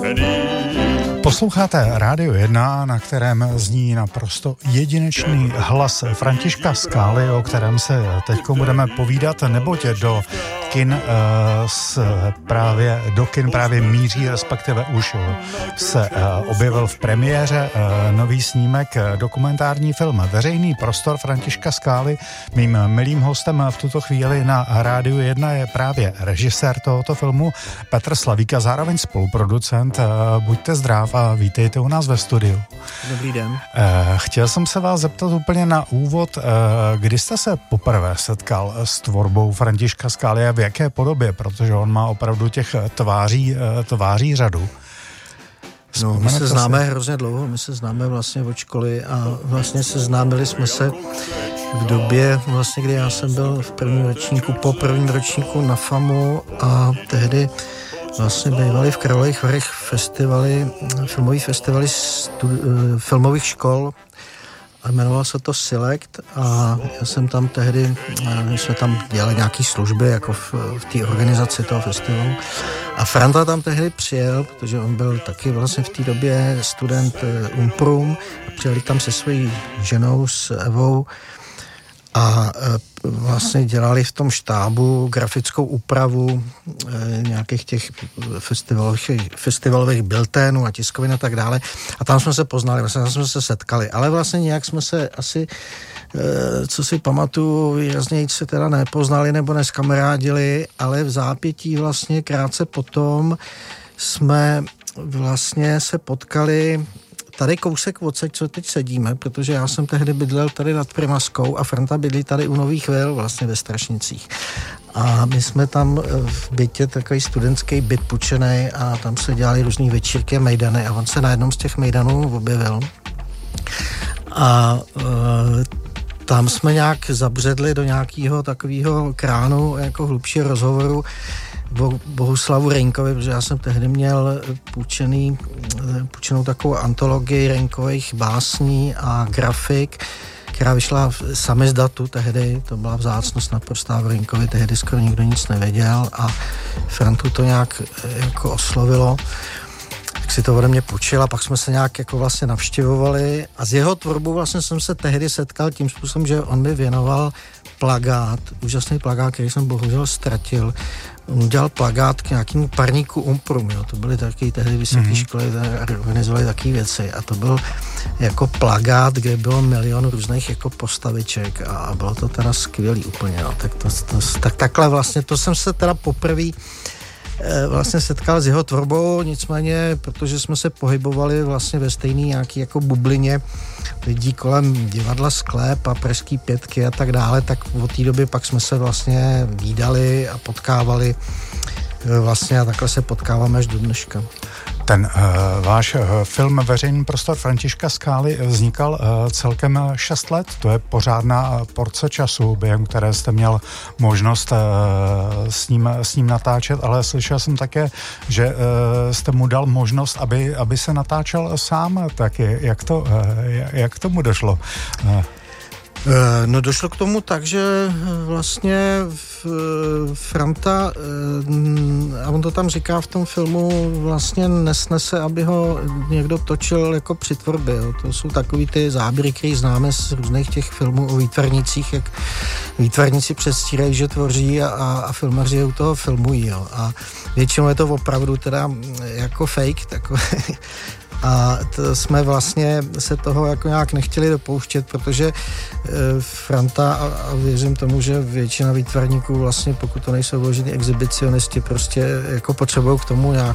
Posloucháte Rádio 1, na kterém zní naprosto jedinečný hlas Františka Skály, o kterém se teď budeme povídat, neboť do kin právě míří, respektive už se objevil v premiéře nový snímek, dokumentární film Veřejný prostor Františka Skály. Mým milým hostem v tuto chvíli na Rádiu 1 je právě režisér tohoto filmu Petr Slavík a zároveň spoluproducent. Buďte zdrav a vítejte u nás ve studiu. Dobrý den. Chtěl jsem se vás zeptat úplně na úvod, kdy jste se poprvé setkal s tvorbou Františka Skály a v jaké podobě, protože on má opravdu těch tváří řadu. No, my se známe hrozně dlouho, my se známe vlastně od školy a vlastně seznámili jsme se v době, vlastně, kdy já jsem byl v po prvním ročníku na FAMu a tehdy vlastně bývali v Karlových Varech filmový festivaly filmových škol a jmenoval se to Select a já jsem tam tehdy, my jsme tam dělali nějaký služby jako v té organizaci toho festivalu a Franta tam tehdy přijel, protože on byl taky vlastně v té době student Umprum a přijeli tam se svojí ženou, s Evou a vlastně dělali v tom štábu grafickou úpravu nějakých těch festivalových bilténů a tiskovin a tak dále. A tam jsme se poznali, vlastně tam jsme se setkali. Ale vlastně nějak jsme se asi, co si pamatuju, výrazně se teda nepoznali nebo neskamarádili, ale v zápětí vlastně krátce potom jsme vlastně se potkali tady kousek odsaď, co teď sedíme, protože já jsem tehdy bydlel tady nad Primaskou a Franta bydlí tady u Nových Vil, vlastně ve Strašnicích. A my jsme tam v bytě, takový studentský byt půjčený a tam se dělali různý večírky a mejdany a on se na jednom z těch mejdanů objevil. A tam jsme nějak zabředli do nějakého takového kránu, jako hlubšího rozhovoru Bohuslavu Reňkovi, protože já jsem tehdy měl půjčenou takovou antologii Reňkových básní a grafik, která vyšla v samizdatu tehdy, to byla vzácnost naprostá v Reňkovi, tehdy skoro nikdo nic nevěděl a Frantu to nějak jako oslovilo, tak si to ode mě půjčil a pak jsme se nějak jako vlastně navštěvovali a z jeho tvorbou vlastně jsem se tehdy setkal tím způsobem, že on mi věnoval plagát, úžasný plagát, který jsem bohužel ztratil. On udělal plagát k nějakému parníku Umprum, jo. To byly taky tehdy vysoké školy, organizovaly takové věci a to byl jako plagát, kde bylo milion různých jako postaviček a bylo to teda skvělý úplně, no. Tak takhle vlastně, to jsem se teda poprvé vlastně setkal s jeho tvorbou, nicméně, protože jsme se pohybovali vlastně ve stejný nějaký jako bublině lidí kolem divadla Sklep a Pražský pětky a tak dále, tak od té doby pak jsme se vlastně vídali a potkávali vlastně a takhle se potkáváme až do dneška. Ten váš film Veřejný prostor Františka Skály vznikal celkem 6 let. To je pořádná porce času, během které jste měl možnost s ním natáčet, ale slyšel jsem také, že jste mu dal možnost, aby se natáčel sám taky. Jak tomu došlo? No došlo k tomu tak, že vlastně Franta, a on to tam říká v tom filmu, vlastně nesnese, aby ho někdo točil jako při tvorbě. Jo. To jsou takový ty záběry, které známe z různých těch filmů o výtvarnicích, jak výtvarníci předstírají, že tvoří a filmaři u toho filmují. Jo. A většinou je to opravdu teda jako fake, takový. A to jsme vlastně se toho jako nějak nechtěli dopouštět, protože Franta a věřím tomu, že většina výtvarníků vlastně, pokud to nejsou vložený exhibicionisti, prostě jako potřebují k tomu nějak